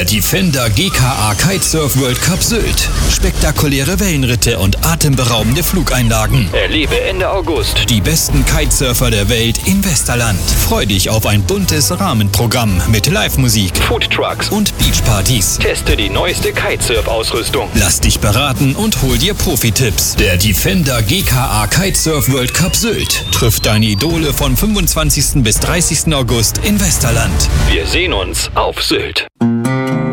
Der Defender GKA Kitesurf World Cup Sylt. Spektakuläre Wellenritte und atemberaubende Flugeinlagen. Erlebe Ende August die besten Kitesurfer der Welt in Westerland. Freu dich auf ein buntes Rahmenprogramm mit Live-Musik, Foodtrucks und Beachpartys. Teste die neueste Kitesurf-Ausrüstung. Lass dich beraten und hol dir Profi-Tipps. Der Defender GKA Kitesurf World Cup Sylt trifft deine Idole von 25. bis 30. August in Westerland. Wir sehen uns auf Sylt.